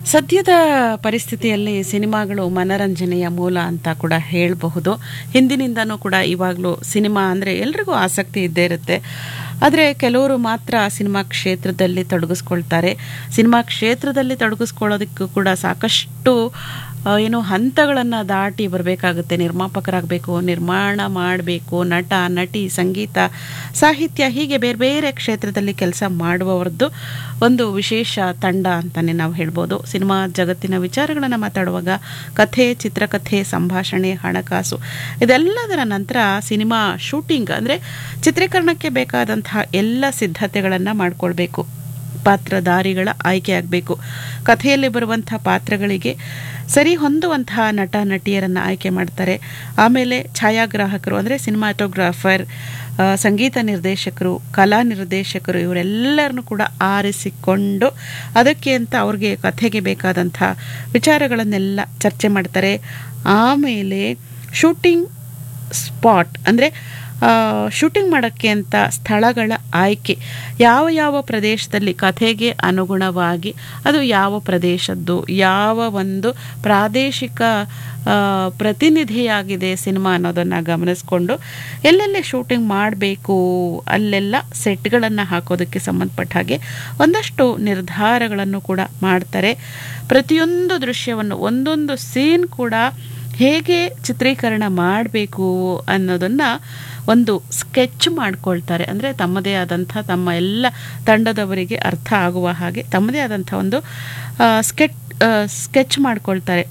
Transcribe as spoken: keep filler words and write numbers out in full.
ಸದ್ಯದ ಪರಿಸ್ಥಿತಿಯಲ್ಲಿ ಸಿನಿಮಾಗಳು ಮನರಂಜನೆಯ ಮೂಲ ಅಂತ ಕೂಡ ಹೇಳಬಹುದು. ಹಿಂದಿನಿಂದನೂ ಕೂಡ ಇವಾಗಲೂ ಸಿನಿಮಾ ಅಂದರೆ ಎಲ್ರಿಗೂ ಆಸಕ್ತಿ ಇದ್ದೇ ಇರುತ್ತೆ. ಆದರೆ ಕೆಲವರು ಮಾತ್ರ ಸಿನಿಮಾ ಕ್ಷೇತ್ರದಲ್ಲಿ ತೊಡಗಿಸ್ಕೊಳ್ತಾರೆ. ಸಿನಿಮಾ ಕ್ಷೇತ್ರದಲ್ಲಿ ತೊಡಗಿಸ್ಕೊಳ್ಳೋದಕ್ಕೂ ಕೂಡ ಸಾಕಷ್ಟು ಏನು ಹಂತಗಳನ್ನು ದಾಟಿ ಬರಬೇಕಾಗುತ್ತೆ. ನಿರ್ಮಾಪಕರಾಗಬೇಕು, ನಿರ್ಮಾಣ ಮಾಡಬೇಕು, ನಟ ನಟಿ, ಸಂಗೀತ, ಸಾಹಿತ್ಯ, ಹೀಗೆ ಬೇರೆ ಬೇರೆ ಕ್ಷೇತ್ರದಲ್ಲಿ ಕೆಲಸ ಮಾಡುವವರದ್ದು ಒಂದು ವಿಶೇಷ ತಂಡ ಅಂತಲೇ ನಾವು ಹೇಳ್ಬೋದು. ಸಿನಿಮಾ ಜಗತ್ತಿನ ವಿಚಾರಗಳನ್ನು ಮಾತಾಡುವಾಗ ಕಥೆ, ಚಿತ್ರಕಥೆ, ಸಂಭಾಷಣೆ, ಹಣಕಾಸು ಇದೆಲ್ಲದರ ನಂತರ ಸಿನಿಮಾ ಶೂಟಿಂಗ್ ಅಂದರೆ ಚಿತ್ರೀಕರಣಕ್ಕೆ ಬೇಕಾದಂತಹ ಎಲ್ಲ ಸಿದ್ಧತೆಗಳನ್ನು ಮಾಡಿಕೊಳ್ಬೇಕು. ಪಾತ್ರಧಾರಿಗಳ ಆಯ್ಕೆ ಆಗಬೇಕು. ಕಥೆಯಲ್ಲಿ ಬರುವಂಥ ಪಾತ್ರಗಳಿಗೆ ಸರಿ ಹೊಂದುವಂತಹ ನಟ ನಟಿಯರನ್ನು ಆಯ್ಕೆ ಮಾಡ್ತಾರೆ. ಆಮೇಲೆ ಛಾಯಾಗ್ರಾಹಕರು ಅಂದರೆ ಸಿನಿಮಾಟೋಗ್ರಾಫರ್, ಸಂಗೀತ ನಿರ್ದೇಶಕರು, ಕಲಾ ನಿರ್ದೇಶಕರು ಇವರೆಲ್ಲರನ್ನು ಕೂಡ ಆರಿಸಿಕೊಂಡು ಅದಕ್ಕೆ ಅಂತ ಅವ್ರಿಗೆ ಕಥೆಗೆ ಬೇಕಾದಂಥ ವಿಚಾರಗಳನ್ನೆಲ್ಲ ಚರ್ಚೆ ಮಾಡ್ತಾರೆ. ಆಮೇಲೆ ಶೂಟಿಂಗ್ ಸ್ಪಾಟ್ ಅಂದರೆ ಶೂಟಿಂಗ್ ಮಾಡೋಕ್ಕೆ ಅಂತ ಸ್ಥಳಗಳ ಆಯ್ಕೆ, ಯಾವ ಯಾವ ಪ್ರದೇಶದಲ್ಲಿ ಕಥೆಗೆ ಅನುಗುಣವಾಗಿ ಅದು ಯಾವ ಪ್ರದೇಶದ್ದು, ಯಾವ ಒಂದು ಪ್ರಾದೇಶಿಕ ಪ್ರತಿನಿಧಿಯಾಗಿದೆ ಸಿನಿಮಾ ಅನ್ನೋದನ್ನು ಗಮನಿಸ್ಕೊಂಡು ಎಲ್ಲೆಲ್ಲೇ ಶೂಟಿಂಗ್ ಮಾಡಬೇಕು ಅಲ್ಲೆಲ್ಲ ಸೆಟ್ಗಳನ್ನು ಹಾಕೋದಕ್ಕೆ ಸಂಬಂಧಪಟ್ಟ ಹಾಗೆ ಒಂದಷ್ಟು ನಿರ್ಧಾರಗಳನ್ನು ಕೂಡ ಮಾಡ್ತಾರೆ. ಪ್ರತಿಯೊಂದು ದೃಶ್ಯವನ್ನು, ಒಂದೊಂದು ಸೀನ್ ಕೂಡ ಹೇಗೆ ಚಿತ್ರೀಕರಣ ಮಾಡಬೇಕು ಅನ್ನೋದನ್ನು ಒಂದು ಸ್ಕೆಚ್ ಮಾಡ್ಕೊಳ್ತಾರೆ. ಅಂದರೆ ತಮ್ಮದೇ ಆದಂಥ, ತಮ್ಮ ಎಲ್ಲ ತಂಡದವರಿಗೆ ಅರ್ಥ ಆಗುವ ಹಾಗೆ ತಮ್ಮದೇ ಆದಂಥ ಒಂದು ಸ್ಕೆಚ್ ಸ್ಕೆಚ್ ಮಾಡ್ಕೊಳ್ತಾರೆ.